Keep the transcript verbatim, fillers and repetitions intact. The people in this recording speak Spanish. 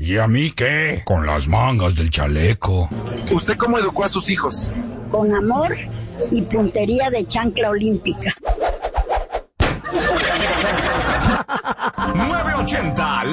¿Y a mí qué? Con las mangas del chaleco. ¿Usted cómo educó a sus hijos? Con amor y puntería de chancla olímpica. nueve ochenta